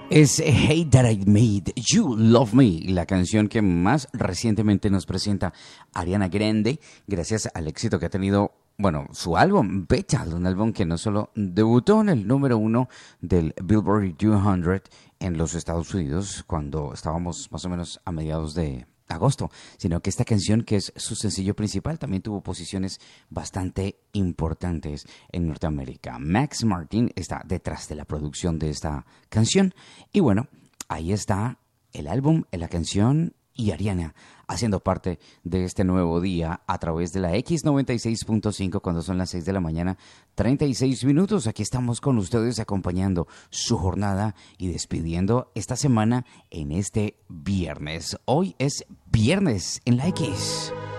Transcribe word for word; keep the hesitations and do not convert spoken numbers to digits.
Es Hey That I Made You Love Me, la canción que más recientemente nos presenta Ariana Grande, gracias al éxito que ha tenido, bueno, su álbum Betal, un álbum que no solo debutó en el número uno del Billboard doscientos en los Estados Unidos cuando estábamos más o menos a mediados de agosto, sino que esta canción, que es su sencillo principal, también tuvo posiciones bastante importantes en Norteamérica. Max Martin está detrás de la producción de esta canción y bueno, ahí está el álbum, la canción y Ariana haciendo parte de este nuevo día a través de la X noventa y seis punto cinco cuando son las seis de la mañana, treinta y seis minutos. Aquí estamos con ustedes acompañando su jornada y despidiendo esta semana en este viernes. Hoy es viernes en la X.